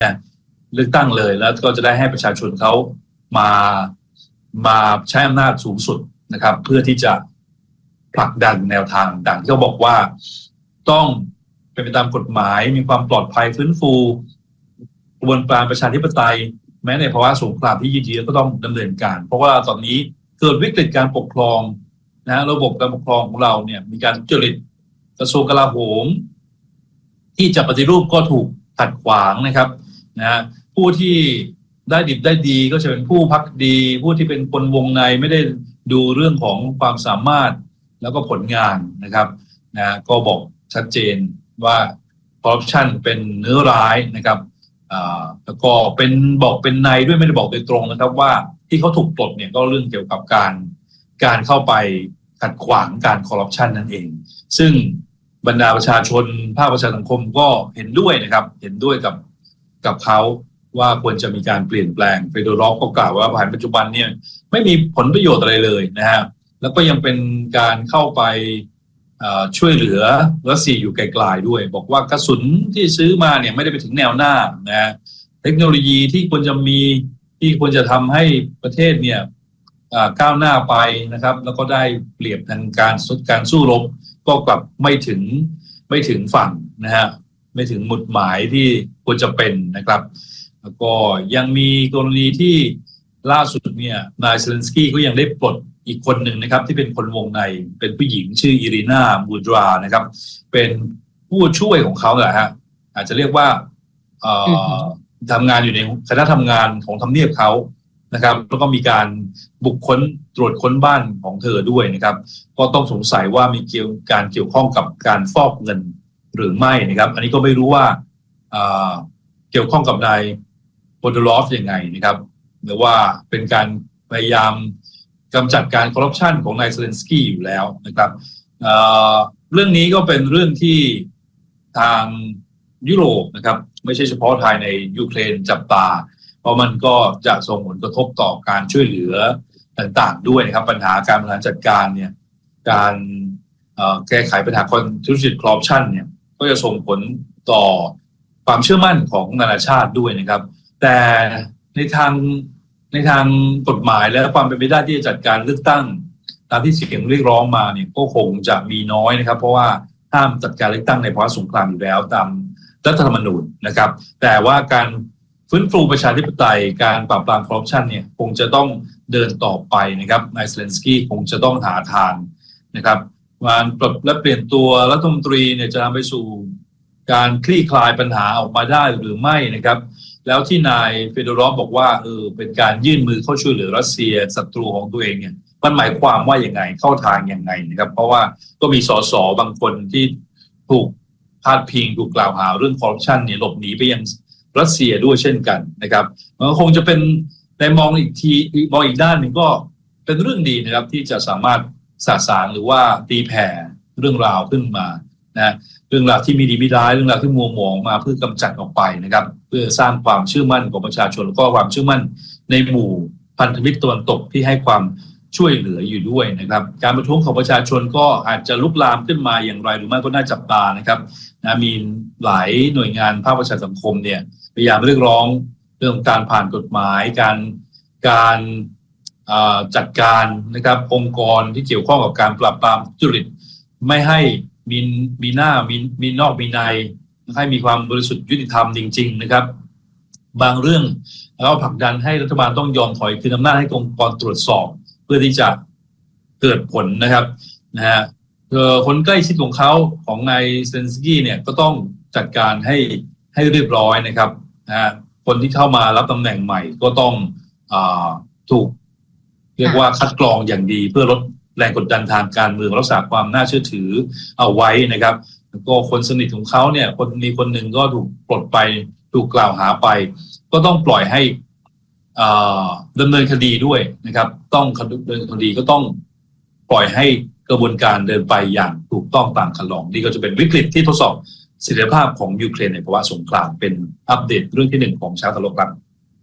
เลือกตั้งเลยแล้วก็จะได้ให้ประชาชนเขามามาใช้อำนาจสูงสุดนะครับเพื่อที่จะผลักดันแนวทางต่างที่เขาบอกว่าต้องเป็นไปตามกฎหมายมีความปลอดภัยฟื้นฟูกระบวนการประชาธิปไตยแม้ในภาวะสงครามที่ยืดเยื้อก็ต้องดำเนินการเพราะว่าตอนนี้เกิดวิกฤตการปกครองนะระบบการปกครองของเราเนี่ยมีการทุจริตกระทรวงกลาโหมที่จะปฏิรูปก็ถูกขัดขวางนะครับนะผู้ที่ได้ดิบได้ดีก็จะเป็นผู้พักดีผู้ที่เป็นคนวงในไม่ได้ดูเรื่องของความสามารถแล้วก็ผลงานนะครับนะก็บอกชัดเจนว่าคอร์รัปชันเป็นเนื้อร้ายนะครับแล้วก็เป็นบอกเป็นในด้วยไม่ได้บอกโดยตรงนะครับว่าที่เขาถูกปลดเนี่ยก็เรื่องเกี่ยวกับการเข้าไปขัดขวางการคอร์รัปชันนั่นเองซึ่งบรรดาประชาชนภาคประชาสังคมก็เห็นด้วยนะครับเห็นด้วยกับเขาว่าควรจะมีการเปลี่ยนแปลงเฟโดรอฟก็กล่าวว่าปัจจุบันเนี่ยไม่มีผลประโยชน์อะไรเลยนะฮะแล้วก็ยังเป็นการเข้าไปช่วยเหลือรัสเซียอยู่ไกลๆด้วยบอกว่ากระสุนที่ซื้อมาเนี่ยไม่ได้ไปถึงแนวหน้านะเทคโนโลยีที่ควรจะมีที่ควรจะทำให้ประเทศเนี่ยก้าวหน้าไปนะครับแล้วก็ได้เปรียบทางการสู้รบก็กลับไม่ถึงฝั่งนะฮะไม่ถึงหมุดหมายที่ควรจะเป็นนะครับแล้วก็ยังมีกรณีที่ล่าสุดเนี่ยนายเซเลนสกี้ก็ยังได้ปลดอีกคนหนึ่งนะครับที่เป็นคนวงในเป็นผู้หญิงชื่ออิรินาบูดรานะครับเป็นผู้ช่วยของเขาแหละฮะอาจจะเรียกว่าทำงานอยู่ในคณะทำงานของทำเนียบเขานะครับแล้วก็มีการบุกค้นตรวจค้นบ้านของเธอด้วยนะครับก็ต้องสงสัยว่ามีการเกี่ยวข้องกับการฟอกเงินหรือไม่นะครับอันนี้ก็ไม่รู้ว่าเกี่ยวข้องกับนายโบดลอฟยังไงนะครับหรือว่าเป็นการพยายามกำจัดการคอร์รัปชันของนายเซเลนสกี้อยู่แล้วนะครับเรื่องนี้ก็เป็นเรื่องที่ทางยุโรปนะครับไม่ใช่เฉพาะไทยในยูเครนจับตาเพราะมันก็จะส่งผลกระทบต่อการช่วยเหลือต่างๆด้วยนะครับปัญหาการบริหารจัดการเนี่ยการแก้ไขปัญหาคนทุจริตคอร์รัปชันเนี่ยก็จะส่งผลต่อความเชื่อมั่นของนานาชาติด้วยนะครับแต่ในทางกฎหมายและความเป็นไปได้ที่จะจัดการเลือกตั้งตามที่เสียงเรียกร้องมาเนี่ยก็คงจะมีน้อยนะครับเพราะว่าห้ามจัดการเลือกตั้งในภาวะสงครามอยู่แล้วตามรัฐธรรมนูญนะครับแต่ว่าการฟื้นฟูประชาธิปไตยการปราบปรามคอร์รัปชันเนี่ยคงจะต้องเดินต่อไปนะครับนายเซเลนสกี้คงจะต้องหาทางนะครับการปรับและเปลี่ยนตัวรัฐมนตรีเนี่ยจะนำไปสู่การคลี่คลายปัญหาออกมาได้หรือไม่นะครับแล้วที่นายเฟโดรอฟบอกว่าเป็นการยื่นมือเข้าช่วยเหลือรัสเซียศัตรูของตัวเองเนี่ยมันหมายความว่าอย่างไงเข้าทางยังไงนะครับเพราะว่าก็มีสสบางคนที่ถูกพาดพิงถูกกล่าวหาเรื่องคอร์รัปชันเนี่ยหลบหนีไปยังรัสเซียด้วยเช่นกันนะครับมันคงจะเป็นในมองอีกด้านหนึ่งก็เป็นเรื่องดีนะครับที่จะสามารถสะสางหรือว่าตีแผ่เรื่องราวขึ้นมานะเรื่องราวที่มีดีไม่ร้ายเรื่องราวที่มัวหมองมาเพื่อกำจัดออกไปนะครับเพื่อสร้างความเชื่อมั่นของประชาชนแล้วก็ความเชื่อมั่นในหมู่พันธมิตรตะวันตกที่ให้ความช่วยเหลืออยู่ด้วยนะครับการประท้วงของประชาชนก็อาจจะลุกลามขึ้นมาอย่างไรหรือไม่ก็น่าจับตานะครับนะมีหลายหน่วยงานภาคประชาสังคมเนี่ยพยายามเรียกร้องเรื่องการผ่านกฎหมายการจัดการนะครับองค์กรที่เกี่ยวข้องกับการปราบปรามทุจริตไม่ให้มีหน้ามีนอกมีในให้มีความบริสุทธิ์ยุติธรรมจริงๆนะครับบางเรื่องเราผลักดันให้รัฐบาลต้องยอมถอยคืนอำนาจให้องค์กรตรวจสอบเพื่อที่จะเกิดผลนะครับนะฮะคนใกล้ชิดของเขาของนายเซเลนสกี้เนี่ยก็ต้องจัดการให้เรียบร้อยนะครับนะฮะคนที่เข้ามารับตำแหน่งใหม่ก็ต้องถูกเรียกว่าคัดกรองอย่างดีเพื่อลดแรงกดดันทางการเมืองรักษาความน่าเชื่อถือเอาไว้นะครับแล้วก็คนสนิทของเขาเนี่ยมีคนหนึ่งก็ถูกปลดไปถูกกล่าวหาไปก็ต้องปล่อยให้ดำเนินคดีด้วยนะครับต้องดำเนินคดีก็ต้องปล่อยให้กระบวนการเดินไปอย่างถูกต้องตามคันลองนี่ก็จะเป็นวิกฤตที่ทดสอบเสถียรภาพของยูเครนในภาวะสงครามเป็นอัปเดตเรื่องที่1ของเช้าตลบครับ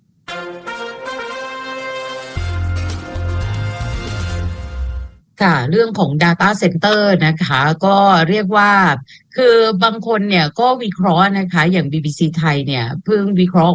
ค่ะเรื่องของ Data Center นะคะก็เรียกว่าคือบางคนเนี่ยก็วิเคราะห์นะคะอย่าง BBC ไทยเนี่ยเพิ่งวิเคราะห์